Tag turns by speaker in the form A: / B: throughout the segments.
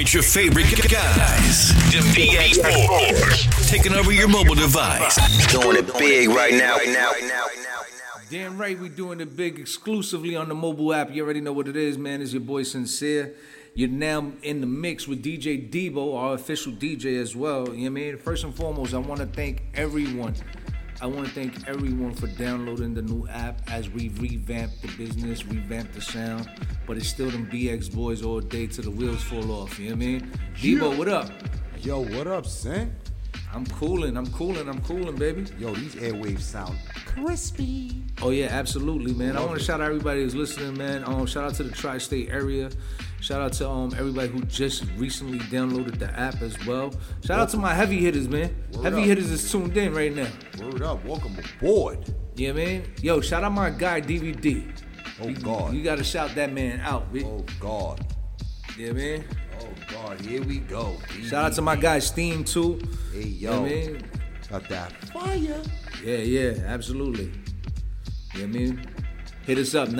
A: It's your favorite guys. The BX4. Taking over your mobile device.
B: Doing it big right now.
C: Damn right, we doing it big exclusively on the mobile app. You already know what it is, man. It's your boy Sincere. You're now in the mix with DJ Debo, our official DJ as well. You know what I mean? First and foremost, I want to thank everyone. For downloading the new app as we revamp the business, revamp the sound. But it's still them BX boys all day till the wheels fall off. You know what I mean? Debo, what up?
D: Yo, what up, son?
C: I'm cooling, baby.
D: Yo, these airwaves sound crispy.
C: Oh yeah, absolutely, man. I want to
D: it.
C: shout out everybody who's listening, man. Shout out to the tri-state area. Shout out to everybody who just recently downloaded the app as well. Shout out to my heavy hitters, man. Heavy hitters is tuned in right now.
D: Word up, welcome aboard.
C: Yeah, man. Yo, shout out my guy DVD.
D: Oh God.
C: You gotta shout that man out, bitch.
D: Oh God.
C: Yeah, man.
D: Oh God, here we go.
C: Shout out to my guy Steam too.
D: Hey yo,
C: yeah, man.
D: Got that fire.
C: Yeah, absolutely. Yeah, man. Hit us up,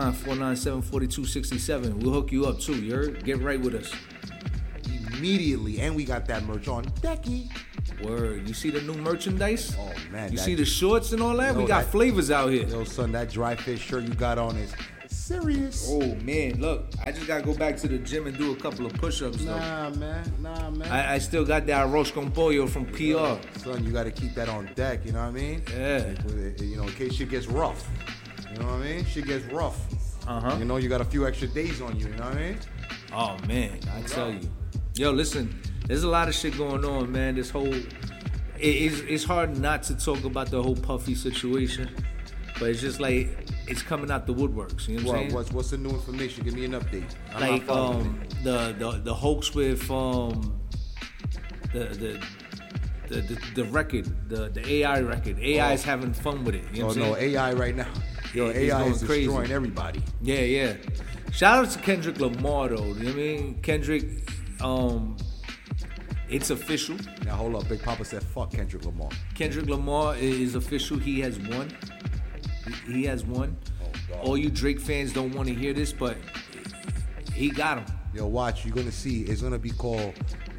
C: 929-497-4267. We'll hook you up too, you heard? Get right with us.
D: Immediately, and we got that merch on decky.
C: Word. You see the new merchandise?
D: Oh man.
C: You see the shorts and all that? We got flavors out here.
D: Yo, son, that dry fish shirt you got on is serious.
C: Oh man, look, I just gotta go back to the gym and do a couple of push-ups though.
D: Nah, man.
C: I still got that arroz con pollo from PR.
D: Son, you gotta keep that on deck, you know what I mean?
C: Yeah.
D: You know, in case shit gets rough. You know what I mean? Shit gets rough.
C: Uh-huh.
D: You know, you got a few extra days on you know what I mean?
C: Oh man, I tell you. Yo, listen, there's a lot of shit going on, man. This whole it's hard not to talk about the whole Puffy situation. But it's just like it's coming out the woodworks. You know what I'm saying?
D: What's the new information? Give me an update.
C: Like the hoax with the record, the AI record. AI is having fun with it. You know what I'm saying?
D: AI right now. Yo, AI is destroying everybody.
C: Yeah. Shout out to Kendrick Lamar though. You know what I mean? Kendrick, it's official.
D: Now hold up, Big Papa said fuck Kendrick Lamar.
C: Kendrick Lamar is official. He has won. He has won.
D: Oh, God.
C: All you Drake fans don't want to hear this, but he got him.
D: Yo, watch. You're gonna see. It's gonna be called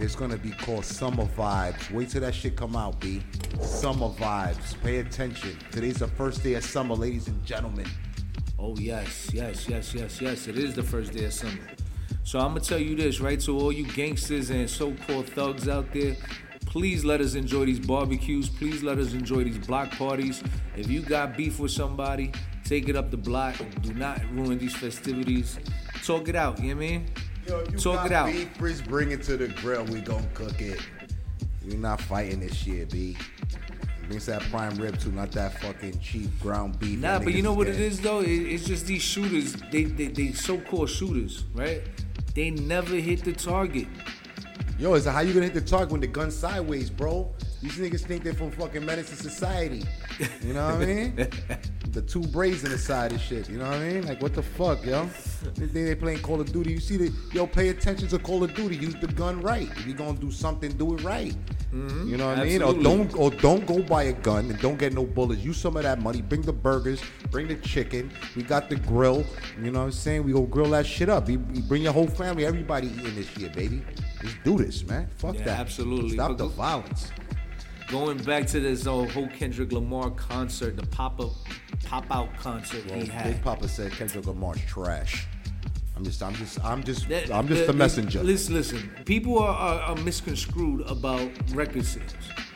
D: Summer Vibes. Wait till that shit come out, B. Summer Vibes. Pay attention. Today's the first day of summer, ladies and gentlemen.
C: Oh yes. It is the first day of summer. So I'm gonna tell you this, right? To all you gangsters and so-called thugs out there, please let us enjoy these barbecues. Please let us enjoy these block parties. If you got beef with somebody, take it up the block. Do not ruin these festivities. Talk it out, you know what I mean?
D: Yo, if you
C: Talk it
D: got
C: out.
D: beef, Frizz, bring it to the grill. We gon' cook it. We're not fighting this shit, B. Bring that prime rib too, not that fucking cheap ground beef.
C: Nah, but you know what it is though? It's just these shooters, they so-called shooters, right? They never hit the target.
D: Yo, is how you gonna hit the target when the gun's sideways, bro? These niggas think they're from fucking Menace to Society. You know what I mean? The two braids in the side of shit. You know what I mean? Like, what the fuck, yo? They think they playing Call of Duty. You see pay attention to Call of Duty. Use the gun right. If you gonna do something, do it right. Mm-hmm. You know what I mean? Or don't go buy a gun and don't get no bullets. Use some of that money. Bring the burgers. Bring the chicken. We got the grill. You know what I'm saying? We go grill that shit up. You bring your whole family. Everybody eating this shit, baby. Let's do this, man. Fuck that.
C: Absolutely.
D: Stop the violence.
C: Going back to this whole Kendrick Lamar concert, the pop-out concert he had.
D: Big Papa said Kendrick Lamar's trash. I'm just the messenger.
C: Listen. People are misconstrued about record sales.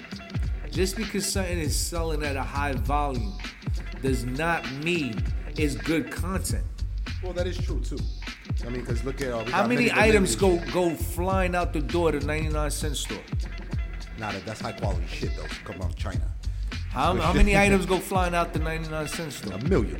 C: Just because something is selling at a high volume does not mean it's good content.
D: Well, that is true too. I mean, because look at
C: how many items go flying out the door to 99-cent store.
D: Nah, that's high quality shit though. Come on, China.
C: How many items go flying out the 99-cent store?
D: A million.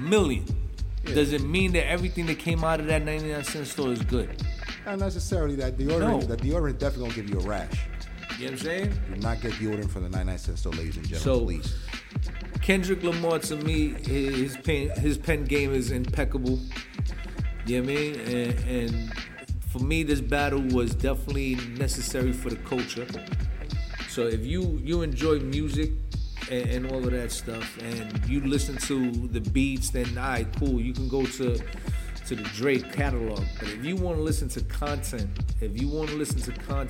C: Yeah. Does it mean that everything that came out of that 99-cent store is good?
D: Not necessarily. That deodorant definitely gonna give you a rash.
C: You know what I'm saying?
D: Do not get deodorant from the 99-cent store, ladies and gentlemen, please.
C: Kendrick Lamar, to me, his pen game is impeccable. You know what I mean? And for me, this battle was definitely necessary for the culture. So if you enjoy music and all of that stuff, and you listen to the beats, then all right, cool. You can go to to the Drake catalog. But if you want to listen to content, and you want to listen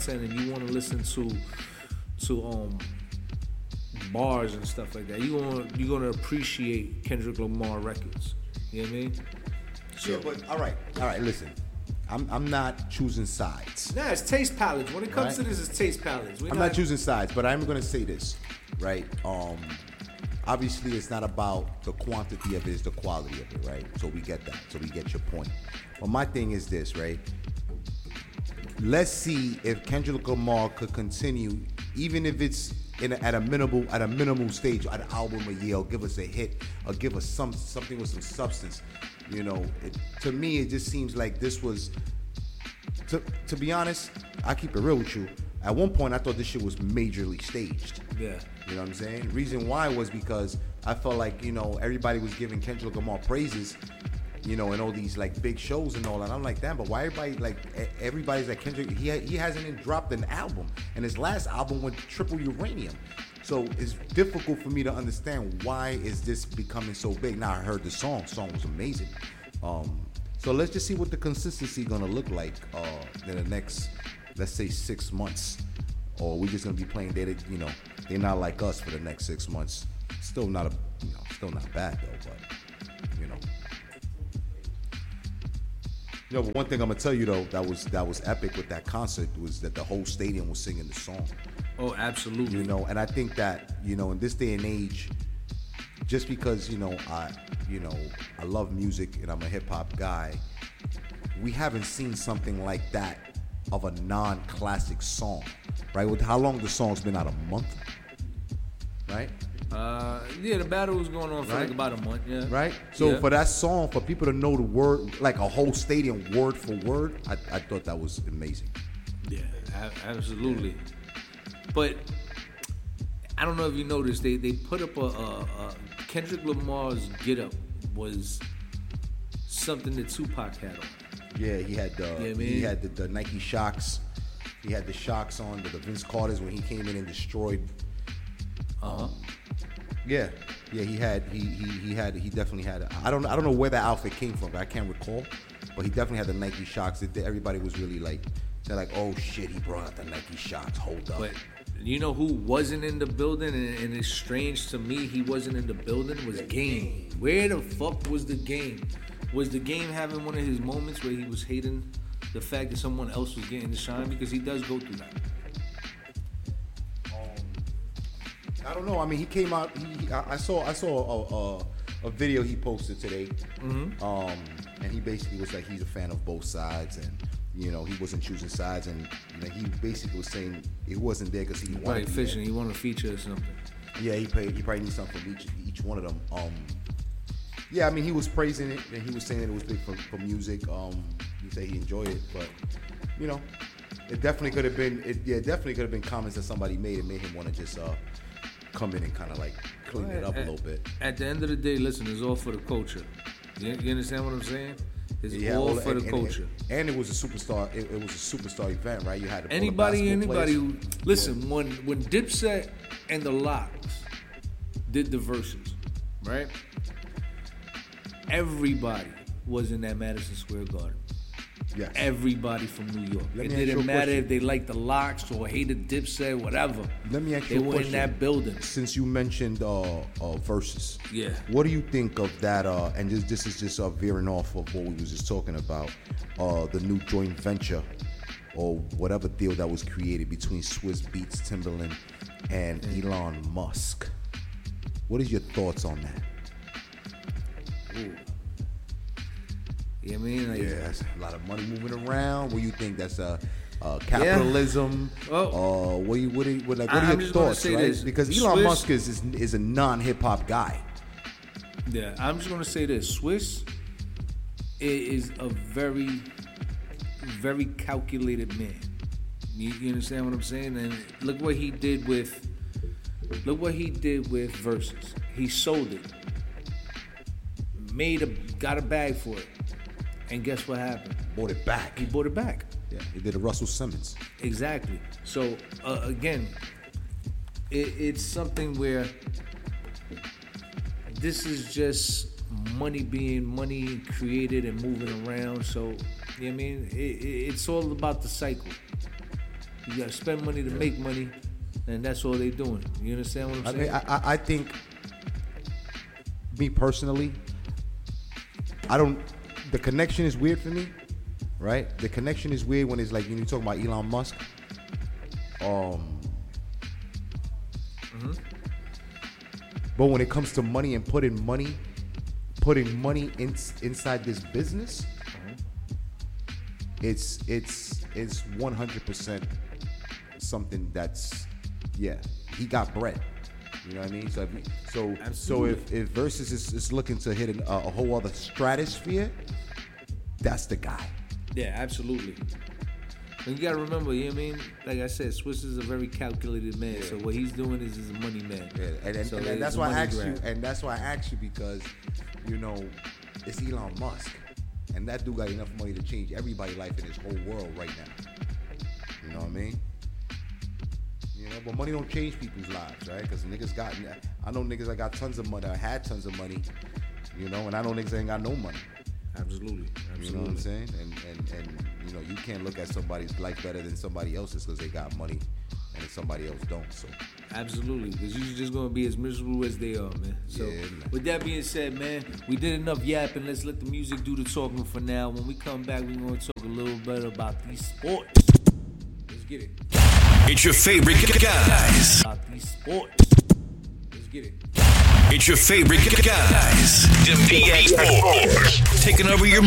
C: to bars and stuff like that, you're gonna appreciate Kendrick Lamar records. You know what I mean? So,
D: Yeah, but all right. Listen, I'm not choosing sides.
C: nah, it's taste palettes. When it comes to
D: Right.
C: this, it's taste palettes.
D: I'm not choosing sides, but I'm gonna say this, right? Obviously, it's not about the quantity of it; it's the quality of it, right? So we get that. So we get your point. But my thing is this, right? Let's see if Kendrick Lamar could continue, even if it's at a minimal stage, an album a year, or give us a hit, or give us something with some substance. You know, to me, it just seems like this was. To be honest, I keep it real with you. At one point, I thought this shit was majorly staged.
C: Yeah.
D: You know what I'm saying? Reason why was because I felt like, you know, everybody was giving Kendrick Lamar praises, you know, in all these like big shows and all that. I'm like, damn, but why everybody's like Kendrick? He hasn't even dropped an album, and his last album went triple uranium. So it's difficult for me to understand why is this becoming so big. Now I heard the song was amazing. So let's just see what the consistency gonna look like in the next, let's say, 6 months, or we just gonna be playing data. You know, they're not like us for the next 6 months. Still not bad though, but you know. No, but one thing I'm gonna tell you though, that was epic with that concert was that the whole stadium was singing the song.
C: Oh, absolutely.
D: You know, and I think that, you know, in this day and age, just because, you know, I love music and I'm a hip hop guy, we haven't seen something like that of a non-classic song, right? With how long the song's been out, a month, right?
C: Yeah, the battle was going on for like about a month, yeah.
D: Right? So
C: yeah.
D: for that song, for people to know the word, like a whole stadium word for word, I thought that was amazing.
C: Yeah, absolutely. But I don't know if you noticed, they put up a Kendrick Lamar's get up was something that Tupac had on.
D: Yeah, he had
C: he
D: had the Nike Shocks. He had the Shocks on, the Vince Carters when he came in and destroyed. Yeah, he definitely had. I don't know where that outfit came from. I can't recall, but he definitely had the Nike Shocks. Everybody was really like, they're like, oh shit, he brought out the Nike Shocks. Hold up.
C: But you know who wasn't in the building, and it's strange to me he wasn't in the building, was Game. Where the fuck was the Game? Was the Game having one of his moments where he was hating the fact that someone else was getting the shine? Because he does go through that.
D: I don't know. I mean, he came out. I saw a video he posted today, and he basically was like he's a fan of both sides, and you know he wasn't choosing sides, and you know, he basically was saying he wasn't there because he wanted
C: fishing. He wanted to feature or something.
D: Yeah, he probably needs something from each one of them. Yeah, I mean, he was praising it, and he was saying that it was big for music. He said he enjoyed it, but you know, it definitely could have been. Definitely could have been comments that somebody made and made him want to just come in and kind of like clean it up a little bit.
C: At the end of the day, listen, it's all for the culture. You understand what I'm saying? It's all for the culture.
D: And it was a superstar. It was a superstar event, right? You had
C: anybody who listen when Dipset and the Lox did the verses, right? Everybody was in that Madison Square Garden.
D: Yes.
C: Everybody from New York. It didn't matter if they liked the Lox or hated Dipset, whatever.
D: Let me ask you a question.
C: They were in that building.
D: Since you mentioned verses,
C: yeah.
D: What do you think of that? And this is just veering off of what we was just talking about, the new joint venture or whatever deal that was created between Swiss Beats, Timbaland, and Elon Musk. What is your thoughts on that?
C: Ooh. You know what I mean? Like,
D: that's a lot of money moving around. What do you think? That's capitalism.
C: Yeah.
D: What are your thoughts? Right?
C: This.
D: Because Elon Musk is a non-hip hop guy.
C: Yeah, I'm just gonna say this. Swiss is a very, very calculated man. You understand what I'm saying? And look what he did with Versus. He sold it, got a bag for it, and guess what happened?
D: Bought it back.
C: He bought it back.
D: Yeah, he did a Russell Simmons.
C: Exactly. So again, it's something where this is just money being money created and moving around. So, you know what I mean? It's all about the cycle. You gotta spend money to make money, and that's all they doing. You understand what I'm saying?
D: I think, me personally, the connection is weird for me, right? The connection is weird when it's like, when you talk about Elon Musk. But when it comes to money and putting money inside this business, it's 100% something that's, he got bread. You know what I mean? So if Versus is looking to hit a whole other stratosphere, that's the guy.
C: Yeah, absolutely. And you gotta remember, you know what I mean? Like I said, Swiss is a very calculated man. Yeah. So what he's doing is a money man.
D: Yeah, and that's why I asked you. And that's why I asked you, because, you know, it's Elon Musk, and that dude got enough money to change everybody's life in this whole world right now. You know what I mean? You know, but money don't change people's lives, right? Because I know niggas that got tons of money, or had tons of money, you know, and I know niggas that ain't got no money.
C: Absolutely.
D: You know what I'm saying? And you know, you can't look at somebody's life better than somebody else's because they got money and somebody else don't. So
C: absolutely, because you're just gonna be as miserable as they are, man. So with that being said, man, we did enough yapping. Let's let the music do the talking for now. When we come back, we're gonna talk a little bit about these sports. Let's get it.
A: It's your favorite guys.
C: About these sports. Let's get it.
A: It's your favorite guys. The PA Sports. Taking over your